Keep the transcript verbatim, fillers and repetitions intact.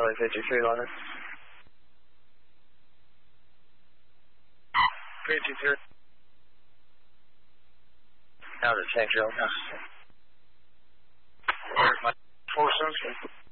Charlie fifty-three, London. fifty-three. How's it, Saint Joe? Four Simpson.